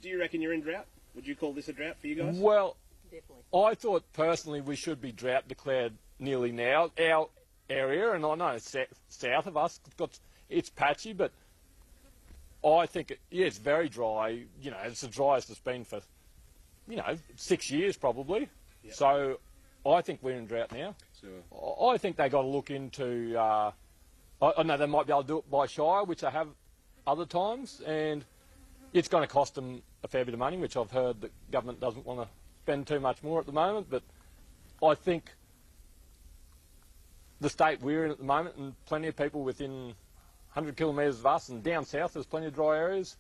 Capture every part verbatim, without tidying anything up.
do you reckon you're in drought? Would you call this a drought for you guys? Well, Definitely. I thought personally we should be drought declared nearly now. Our area, and I know s- south of us, got it's patchy, but I think it, yeah, it's very dry. You know, it's the driest it's been for you know six years probably. Yep. So I think we're in drought now. Sure. I think they got to look into. Uh, I, I know they might be able to do it by shire, which they have other times, and it's going to cost them a fair bit of money, which I've heard the government doesn't want to spend too much more at the moment. But I think the state we're in at the moment, and plenty of people within one hundred kilometres of us, and down south there's plenty of dry areas.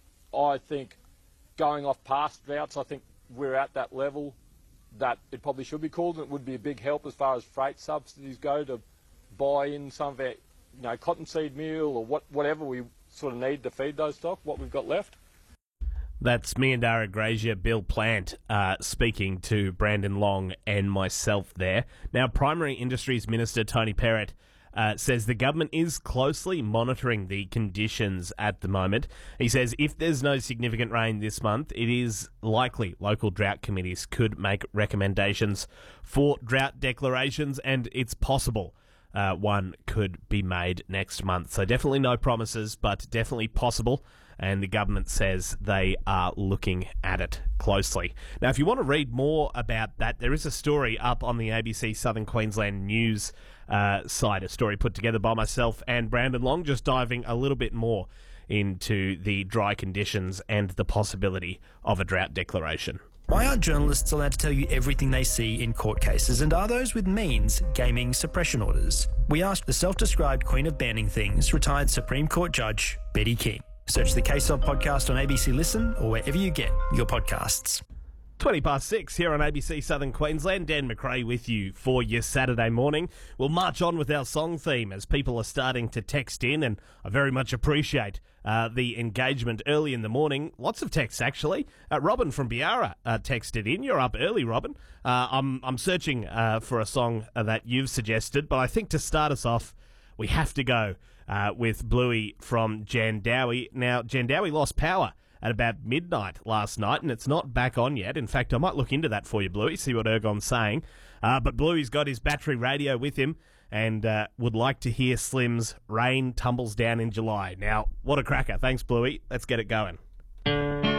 I think going off past droughts, I think we're at that level that it probably should be called, and it would be a big help as far as freight subsidies go to buy in some of our, you know, cottonseed meal or what, whatever we sort of need to feed those stock, what we've got left. That's Meandarra Grazier, Bill Plant, uh, speaking to Brandon Long and myself there. Now, Primary Industries Minister Tony Perrott uh, says the government is closely monitoring the conditions at the moment. He says if there's no significant rain this month, it is likely local drought committees could make recommendations for drought declarations, and it's possible uh, one could be made next month. So definitely no promises, but definitely possible. And the government says they are looking at it closely. Now, if you want to read more about that, there is a story up on the A B C Southern Queensland News uh, site, a story put together by myself and Brandon Long, just diving a little bit more into the dry conditions and the possibility of a drought declaration. Why aren't journalists allowed to tell you everything they see in court cases, and are those with means gaming suppression orders? We asked the self-described queen of banning things, retired Supreme Court Judge Betty King. Search the Case Of podcast on A B C Listen or wherever you get your podcasts. twenty past six here on A B C Southern Queensland. Dan McRae with you for your Saturday morning. We'll march on with our song theme as people are starting to text in, and I very much appreciate uh, the engagement early in the morning. Lots of texts, actually. Uh, Robin from Biara uh, texted in. You're up early, Robin. Uh, I'm, I'm searching uh, for a song uh, that you've suggested, but I think to start us off, we have to go uh, with Bluey from Jandowie. Now, Jandowie lost power at about midnight last night, and it's not back on yet. In fact, I might look into that for you, Bluey, see what Ergon's saying. Uh, but Bluey's got his battery radio with him and uh, would like to hear Slim's Rain Tumbles Down in July. Now, what a cracker. Thanks, Bluey. Let's get it going.